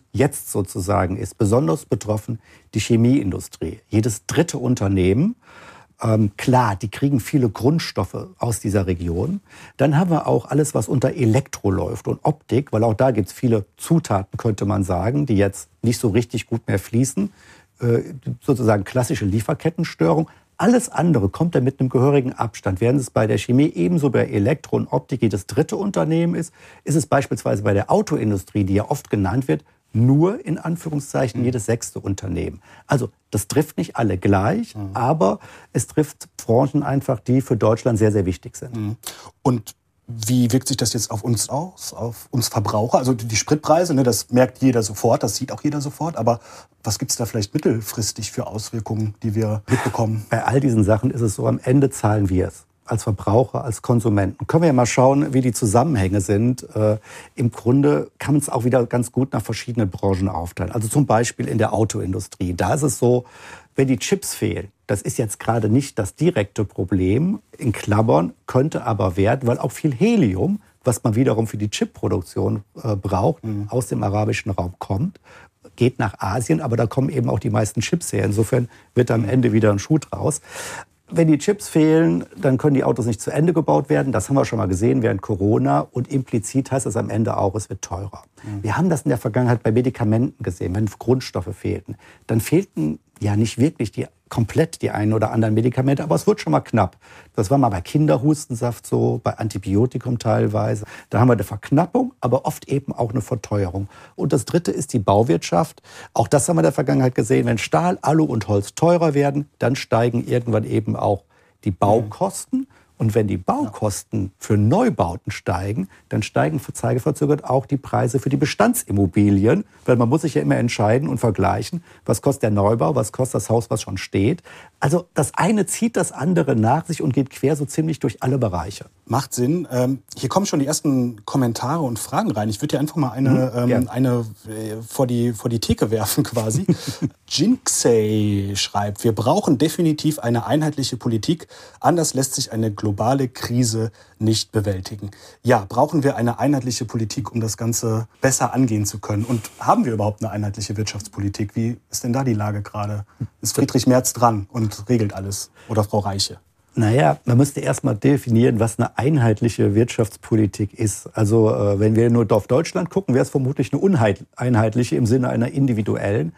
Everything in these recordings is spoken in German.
jetzt sozusagen ist besonders betroffen die Chemieindustrie. Jedes dritte Unternehmen, klar, die kriegen viele Grundstoffe aus dieser Region. Dann haben wir auch alles, was unter Elektro läuft und Optik, weil auch da gibt es viele Zutaten, könnte man sagen, die jetzt nicht so richtig gut mehr fließen. Sozusagen klassische Lieferkettenstörung. Alles andere kommt dann mit einem gehörigen Abstand. Während es bei der Chemie ebenso bei Elektro und Optik jedes dritte Unternehmen ist es beispielsweise bei der Autoindustrie, die ja oft genannt wird, nur in Anführungszeichen jedes sechste Unternehmen. Also das trifft nicht alle gleich, aber es trifft Branchen einfach, die für Deutschland sehr, sehr wichtig sind. Und wie wirkt sich das jetzt auf uns aus, auf uns Verbraucher? Also die Spritpreise, ne, das merkt jeder sofort, das sieht auch jeder sofort. Aber was gibt es da vielleicht mittelfristig für Auswirkungen, die wir mitbekommen? Bei all diesen Sachen ist es so, am Ende zahlen wir es. Als Verbraucher, als Konsumenten. Können wir ja mal schauen, wie die Zusammenhänge sind. Im Grunde kann man es auch wieder ganz gut nach verschiedenen Branchen aufteilen. Also zum Beispiel in der Autoindustrie. Da ist es so, wenn die Chips fehlen, das ist jetzt gerade nicht das direkte Problem, in Klammern, könnte aber werden, weil auch viel Helium, was man wiederum für die Chipproduktion braucht, aus dem arabischen Raum kommt, geht nach Asien, aber da kommen eben auch die meisten Chips her. Insofern wird am Ende wieder ein Schuh draus. Wenn die Chips fehlen, dann können die Autos nicht zu Ende gebaut werden. Das haben wir schon mal gesehen während Corona. Und implizit heißt das am Ende auch, es wird teurer. Wir haben das in der Vergangenheit bei Medikamenten gesehen, wenn Grundstoffe fehlten. Dann fehlten ja nicht wirklich komplett die einen oder anderen Medikamente, aber es wird schon mal knapp. Das war mal bei Kinderhustensaft so, bei Antibiotikum teilweise. Da haben wir eine Verknappung, aber oft eben auch eine Verteuerung. Und das Dritte ist die Bauwirtschaft. Auch das haben wir in der Vergangenheit gesehen. Wenn Stahl, Alu und Holz teurer werden, dann steigen irgendwann eben auch die Baukosten. Und wenn die Baukosten für Neubauten steigen, dann steigen zeigeverzögert auch die Preise für die Bestandsimmobilien. Weil man muss sich ja immer entscheiden und vergleichen, was kostet der Neubau, was kostet das Haus, was schon steht. Also das eine zieht das andere nach sich und geht quer so ziemlich durch alle Bereiche. Macht Sinn. Hier kommen schon die ersten Kommentare und Fragen rein. Ich würde dir einfach mal eine vor die Theke werfen quasi. Jinxey schreibt, wir brauchen definitiv eine einheitliche Politik. Anders lässt sich eine globale Krise nicht bewältigen. Ja, brauchen wir eine einheitliche Politik, um das Ganze besser angehen zu können? Und haben wir überhaupt eine einheitliche Wirtschaftspolitik? Wie ist denn da die Lage gerade? Ist Friedrich Merz dran und regelt alles? Oder Frau Reiche? Naja, man müsste erst mal definieren, was eine einheitliche Wirtschaftspolitik ist. Also wenn wir nur auf Deutschland gucken, wäre es vermutlich eine uneinheitliche im Sinne einer individuellen.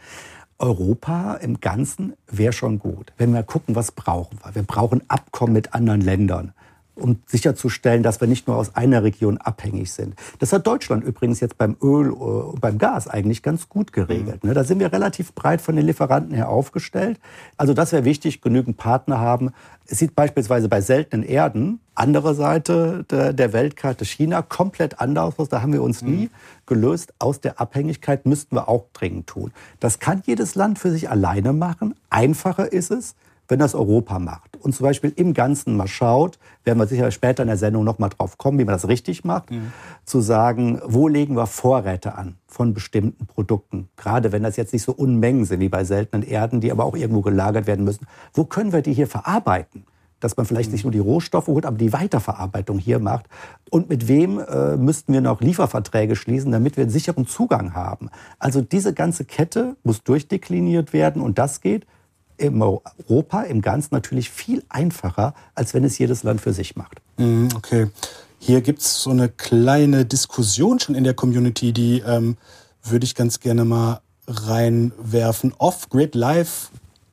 Europa im Ganzen wäre schon gut. Wenn wir gucken, was brauchen wir? Wir brauchen Abkommen mit anderen Ländern, um sicherzustellen, dass wir nicht nur aus einer Region abhängig sind. Das hat Deutschland übrigens jetzt beim Öl und beim Gas eigentlich ganz gut geregelt. Da sind wir relativ breit von den Lieferanten her aufgestellt. Also das wäre wichtig, genügend Partner haben. Es sieht beispielsweise bei seltenen Erden, andere Seite der Weltkarte China, komplett anders aus. Da haben wir uns nie gelöst. Aus der Abhängigkeit müssten wir auch dringend tun. Das kann jedes Land für sich alleine machen. Einfacher ist es, wenn das Europa macht und zum Beispiel im Ganzen mal schaut, werden wir sicher später in der Sendung noch mal drauf kommen, wie man das richtig macht, zu sagen, wo legen wir Vorräte an von bestimmten Produkten, gerade wenn das jetzt nicht so Unmengen sind wie bei seltenen Erden, die aber auch irgendwo gelagert werden müssen. Wo können wir die hier verarbeiten? Dass man vielleicht nicht nur die Rohstoffe holt, aber die Weiterverarbeitung hier macht. Und mit wem müssten wir noch Lieferverträge schließen, damit wir einen sicheren Zugang haben? Also diese ganze Kette muss durchdekliniert werden und das geht in Europa im Ganzen natürlich viel einfacher, als wenn es jedes Land für sich macht. Okay. Hier gibt es so eine kleine Diskussion schon in der Community, die würde ich ganz gerne mal reinwerfen. Off-Grid Live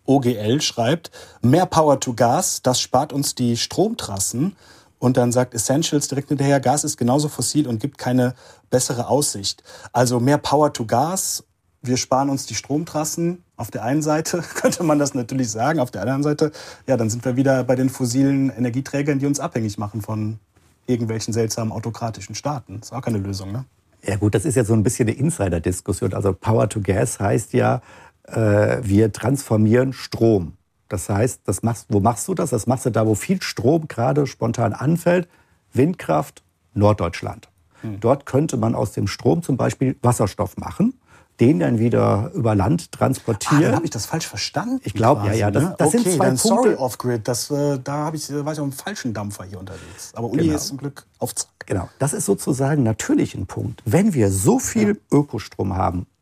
OGL schreibt, mehr Power to Gas, das spart uns die Stromtrassen. Und dann sagt Essentials direkt hinterher, Gas ist genauso fossil und gibt keine bessere Aussicht. Also mehr Power to Gas, wir sparen uns die Stromtrassen. Auf der einen Seite könnte man das natürlich sagen, auf der anderen Seite, ja, dann sind wir wieder bei den fossilen Energieträgern, die uns abhängig machen von irgendwelchen seltsamen autokratischen Staaten. Das ist auch keine Lösung, ne? Ja gut, das ist ja so ein bisschen eine Insider-Diskussion. Also Power to Gas heißt ja, wir transformieren Strom. Das heißt, wo machst du das? Das machst du da, wo viel Strom gerade spontan anfällt. Windkraft, Norddeutschland. Dort könnte man aus dem Strom zum Beispiel Wasserstoff machen, den dann wieder über Land transportieren. Dann habe ich das falsch verstanden. Ich glaube, ja. Das okay, sind zwei dann Punkte. Sorry, Off-Grid. War ich auf einem falschen Dampfer hier unterwegs. Aber Uli ist zum Glück auf Zack. Genau, das ist sozusagen natürlich ein Punkt. Wenn wir so viel Ökostrom haben,